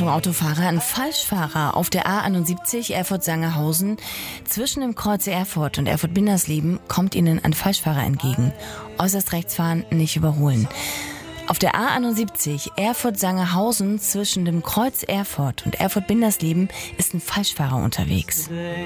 Achtung Autofahrer, ein Falschfahrer auf der A71 Erfurt-Sangerhausen. Zwischen dem Kreuz Erfurt und Erfurt-Bindersleben kommt Ihnen ein Falschfahrer entgegen. Äußerst rechts fahren, nicht überholen. Auf der A71 Erfurt-Sangerhausen zwischen dem Kreuz Erfurt und Erfurt-Bindersleben ist ein Falschfahrer unterwegs.